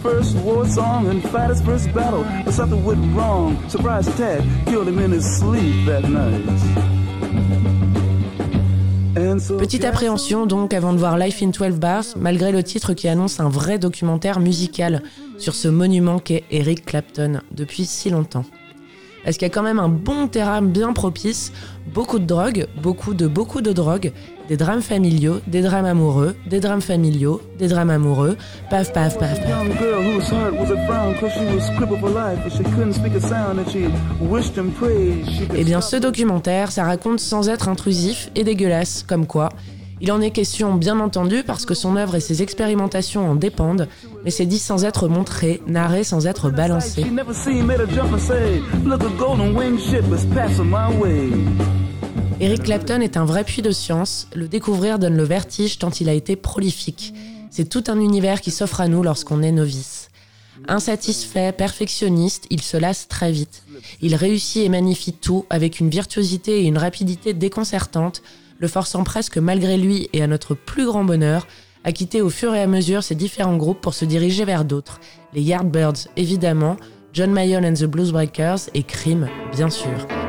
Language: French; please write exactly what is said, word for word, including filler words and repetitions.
first war song and fight his first battle, but something went wrong. Surprise attack killed him in his sleep that night. Petite appréhension donc avant de voir Life in twelve Bars, malgré le titre qui annonce un vrai documentaire musical sur ce monument qu'est Eric Clapton depuis si longtemps. Est-ce qu'il y a quand même un bon terrain bien propice, beaucoup de drogue, beaucoup de beaucoup de drogue, des drames familiaux, des drames amoureux, des drames familiaux, des drames amoureux, paf paf paf paf. Eh bien ce documentaire, ça raconte sans être intrusif et dégueulasse, comme quoi. Il en est question bien entendu parce que son œuvre et ses expérimentations en dépendent, mais c'est dit sans être montré, narré sans être balancé. Eric Clapton est un vrai puits de science, le découvrir donne le vertige tant il a été prolifique. C'est tout un univers qui s'offre à nous lorsqu'on est novice. Insatisfait, perfectionniste, il se lasse très vite. Il réussit et magnifie tout avec une virtuosité et une rapidité déconcertantes, le forçant presque malgré lui et à notre plus grand bonheur, à quitter au fur et à mesure ses différents groupes pour se diriger vers d'autres. Les Yardbirds, évidemment, John Mayall and the Bluesbreakers et Cream, bien sûr.